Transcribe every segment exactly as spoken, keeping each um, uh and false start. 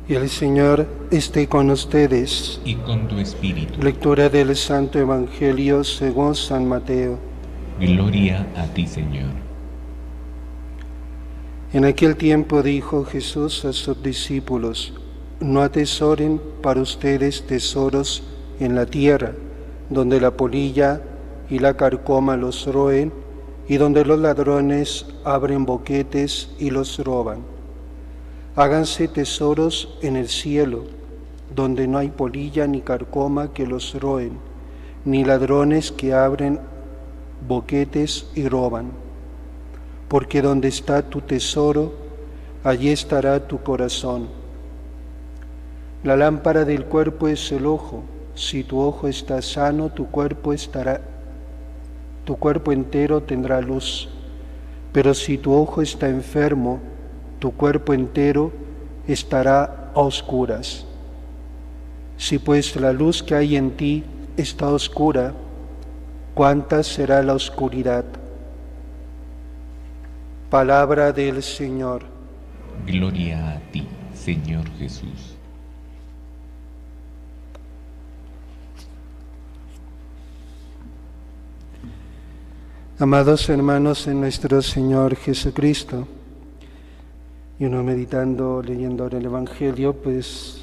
Y el Señor esté con ustedes. Y con tu espíritu. Lectura del Santo Evangelio según San Mateo. Gloria a ti, Señor. En aquel tiempo dijo Jesús a sus discípulos: no atesoren para ustedes tesoros en la tierra, donde la polilla y la carcoma los roen, y donde los ladrones abren boquetes y los roban. Háganse tesoros en el cielo, donde no hay polilla ni carcoma que los roen, ni ladrones que abren boquetes y roban. Porque donde está tu tesoro, allí estará tu corazón. La lámpara del cuerpo es el ojo. Si tu ojo está sano, tu cuerpo estará, tu cuerpo entero tendrá luz. Pero si tu ojo está enfermo, tu cuerpo entero estará a oscuras. Si pues la luz que hay en ti está oscura, ¿cuánta será la oscuridad? Palabra del Señor. Gloria a ti, Señor Jesús. Amados hermanos en nuestro Señor Jesucristo, y uno meditando, leyendo ahora el Evangelio, pues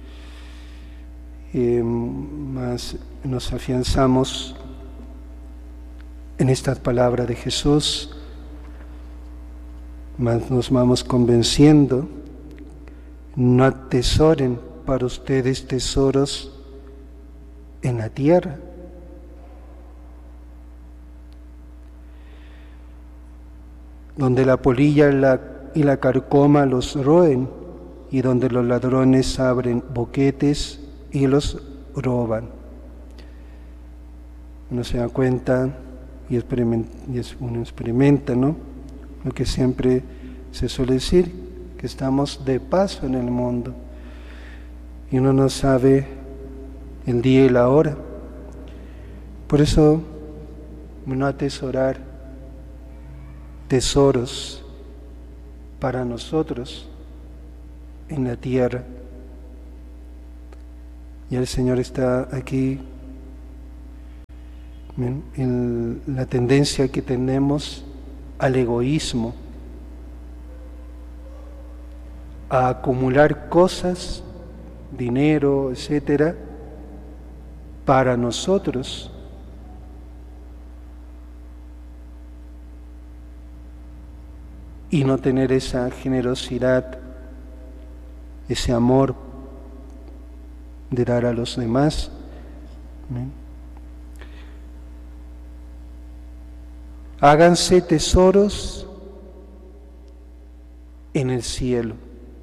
eh, más nos afianzamos en esta palabra de Jesús, más nos vamos convenciendo. No atesoren para ustedes tesoros en la tierra, donde la polilla y la, y la carcoma los roen, y donde los ladrones abren boquetes y los roban. Uno se da cuenta y, y es, uno experimenta, ¿no?, lo que siempre se suele decir, que estamos de paso en el mundo y uno no sabe el día y la hora. Por eso, no atesorar tesoros para nosotros en la tierra. Y el Señor está aquí en la tendencia que tenemos al egoísmo, a acumular cosas, dinero, etcétera, para nosotros. Y no tener esa generosidad, ese amor de dar a los demás. ¿Amén? Háganse tesoros en el cielo.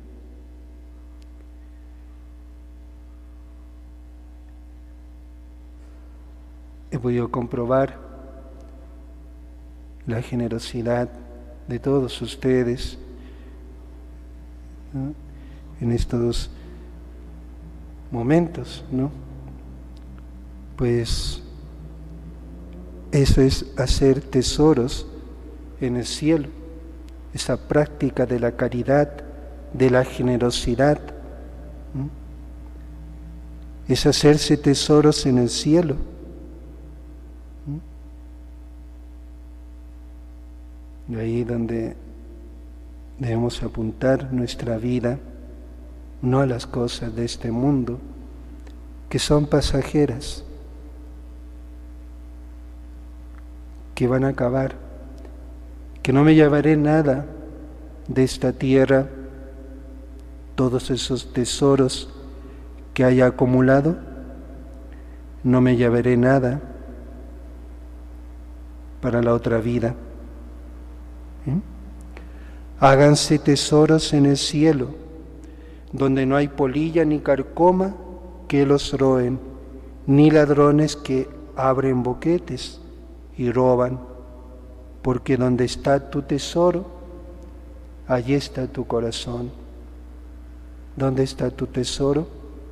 He podido comprobar la generosidad de todos ustedes, ¿no?, en estos momentos, ¿no? Pues eso es hacer tesoros en el cielo, esa práctica de la caridad, de la generosidad, ¿no?, es hacerse tesoros en el cielo. Y ahí donde debemos apuntar nuestra vida, no a las cosas de este mundo, que son pasajeras, que van a acabar, que no me llevaré nada de esta tierra, todos esos tesoros que haya acumulado, no me llevaré nada para la otra vida. ¿Eh? Háganse tesoros en el cielo, donde no hay polilla ni carcoma que los roen, ni ladrones que abren boquetes y roban, porque donde está tu tesoro, allí está tu corazón. ¿Dónde está tu tesoro?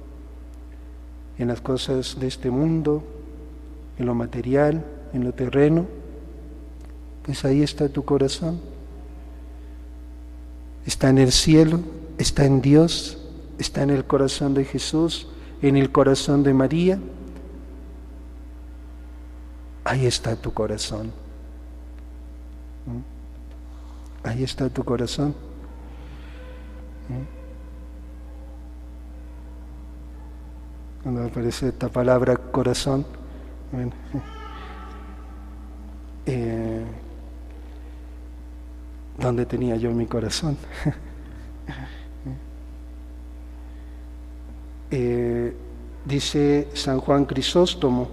En las cosas de este mundo, en lo material, en lo terreno. Pues ahí está tu corazón. Está en el cielo, está en Dios, está en el corazón de Jesús, en el corazón de María. Ahí está tu corazón. Ahí está tu corazón. Cuando aparece esta palabra corazón, bueno, eh, ¿dónde tenía yo mi corazón? eh, dice San Juan Crisóstomo: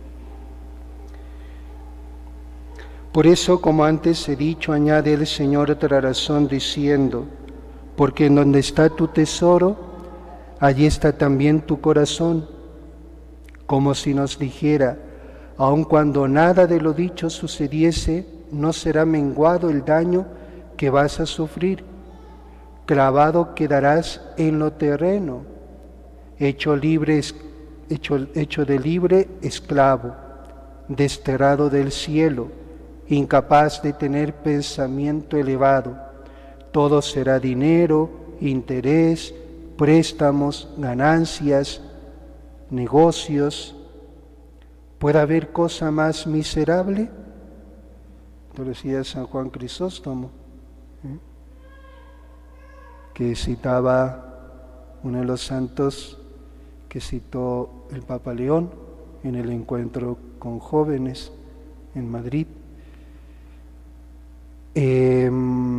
por eso, como antes he dicho, añade el Señor otra razón diciendo: porque en donde está tu tesoro, allí está también tu corazón, como si nos dijera: aun cuando nada de lo dicho sucediese, no será menguado el daño que vas a sufrir. Clavado quedarás en lo terreno, hecho, libre, hecho, hecho de libre esclavo, desterrado del cielo, incapaz de tener pensamiento elevado. Todo será dinero, interés, préstamos, ganancias, negocios. ¿Puede haber cosa más miserable? Lo decía San Juan Crisóstomo, ¿eh? que citaba uno de los santos que citó el Papa León en el encuentro con jóvenes en Madrid. Eh,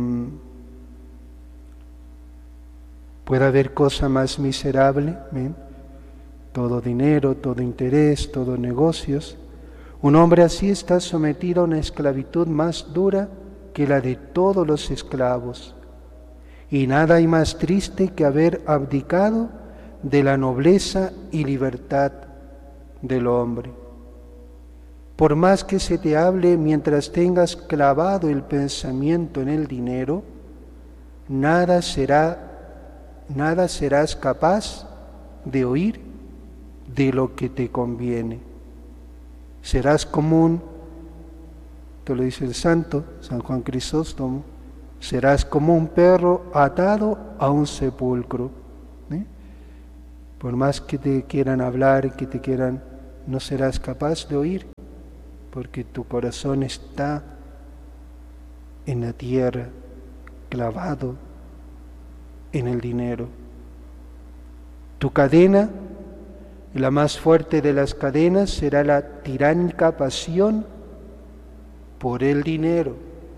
¿Puede haber cosa más miserable? ¿Ven? Todo dinero, todo interés, todo negocios. Un hombre así está sometido a una esclavitud más dura que la de todos los esclavos. Y nada hay más triste que haber abdicado de la nobleza y libertad del hombre. Por más que se te hable mientras tengas clavado el pensamiento en el dinero, nada será, nada serás capaz de oír de lo que te conviene. Serás como un, te lo dice el santo San Juan Crisóstomo, serás como un perro atado a un sepulcro. ¿eh? Por más que te quieran hablar, que te quieran, no serás capaz de oír, porque tu corazón está en la tierra, clavado en el dinero. Tu cadena, la más fuerte de las cadenas, será la tiránica pasión por el dinero.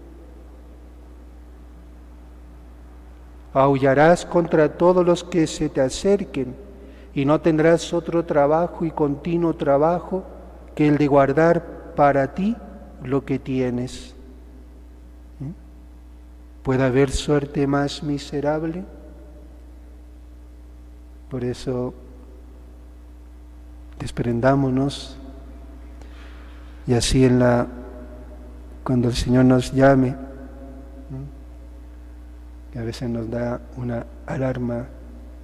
Aullarás contra todos los que se te acerquen y no tendrás otro trabajo y continuo trabajo que el de guardar para ti lo que tienes. ¿Eh? ¿Puede haber suerte más miserable? Por eso desprendámonos y así en la cuando el Señor nos llame, ¿no? que a veces nos da una alarma, ¿no?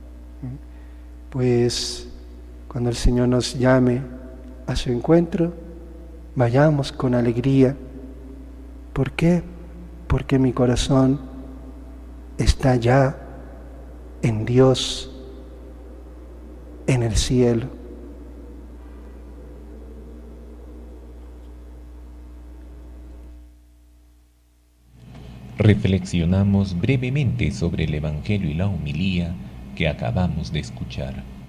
pues cuando el Señor nos llame a su encuentro, vayamos con alegría. ¿Por qué? Porque mi corazón está ya en Dios, en el cielo. Reflexionamos brevemente sobre el Evangelio y la homilía que acabamos de escuchar.